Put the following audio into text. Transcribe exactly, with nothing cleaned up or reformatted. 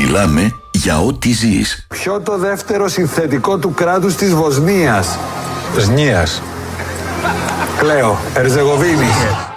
Μιλάμε για ό,τι ζεις. Ποιο το δεύτερο συνθετικό του κράτους της Βοσνίας? Βοσνίας. Κλαίω, Ερζεγοβίνης.